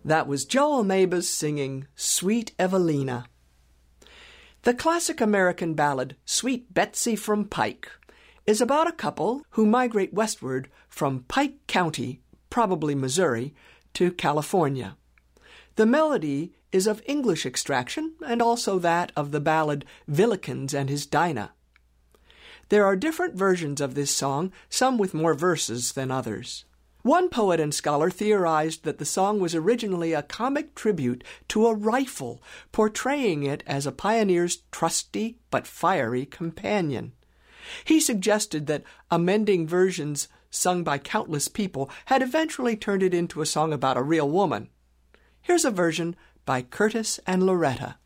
That was Joel Mabus singing Sweet Evelina. The classic American ballad Sweet Betsy from Pike is about a couple who migrate westward from Pike County, probably Missouri, to California. The melody is of English extraction and also that of the ballad Villikins and His Dinah. There are different versions of this song, some with more verses than others. One poet and scholar theorized that the song was originally a comic tribute to a rifle, portraying it as a pioneer's trusty but fiery companion. He suggested that amending versions sung by countless people had eventually turned it into a song about a real woman. Here's a version by Curtis and Loretta.